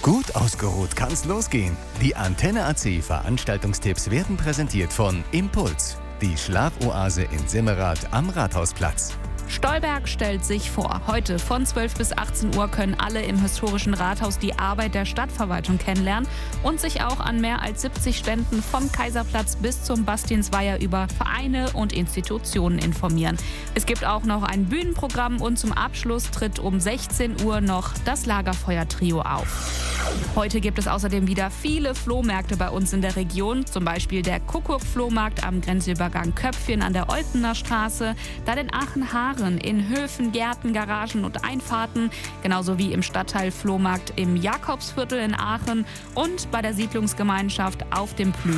Gut ausgeruht kann's losgehen. Die Antenne AC Veranstaltungstipps werden präsentiert von Impuls, die Schlafoase in Simmerath am Rathausplatz. Stolberg stellt sich vor. Heute von 12 bis 18 Uhr können alle im historischen Rathaus die Arbeit der Stadtverwaltung kennenlernen und sich auch an mehr als 70 Ständen vom Kaiserplatz bis zum Bastiensweiher über Vereine und Institutionen informieren. Es gibt auch noch ein Bühnenprogramm und zum Abschluss tritt um 16 Uhr noch das Lagerfeuer-Trio auf. Heute gibt es außerdem wieder viele Flohmärkte bei uns in der Region, zum Beispiel der Kuckuck-Flohmarkt am Grenzübergang Köpfchen an der Oltener Straße, dann in Aachen-Haaren, in Höfen, Gärten, Garagen und Einfahrten, genauso wie im Stadtteil Flohmarkt im Jakobsviertel in Aachen und bei der Siedlungsgemeinschaft auf dem Plü.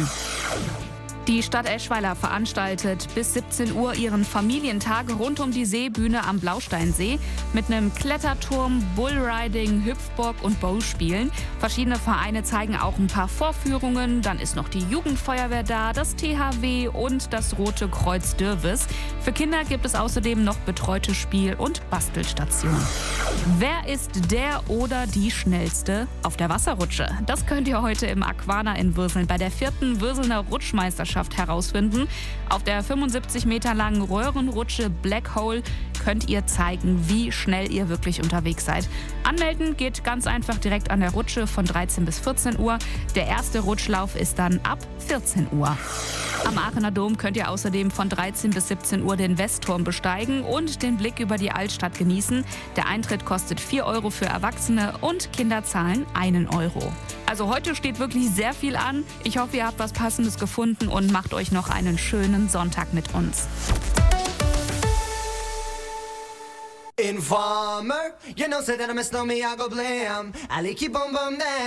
Die Stadt Eschweiler veranstaltet bis 17 Uhr ihren Familientag rund um die Seebühne am Blausteinsee mit einem Kletterturm, Bullriding, Hüpfburg und Bowspielen. Verschiedene Vereine zeigen auch ein paar Vorführungen. Dann ist noch die Jugendfeuerwehr da, das THW und das Rote Kreuz Dürwes. Für Kinder gibt es außerdem noch betreute Spiel- und Bastelstationen. Wer ist der oder die Schnellste auf der Wasserrutsche? Das könnt ihr heute im Aquana in Würseln bei der 4. Würselner Rutschmeisterschaft herausfinden. Auf der 75 Meter langen Röhrenrutsche Black Hole könnt ihr zeigen, wie schnell ihr wirklich unterwegs seid. Anmelden geht ganz einfach direkt an der Rutsche von 13 bis 14 Uhr. Der erste Rutschlauf ist dann ab 14 Uhr. Am Aachener Dom könnt ihr außerdem von 13 bis 17 Uhr den Westturm besteigen und den Blick über die Altstadt genießen. Der Eintritt kostet 4 Euro für Erwachsene und Kinder zahlen 1 Euro. Also heute steht wirklich sehr viel an. Ich hoffe, ihr habt was Passendes gefunden und macht euch noch einen schönen Sonntag mit uns. Informer, you know, say that I miss no me, I go blam. I like keep on bum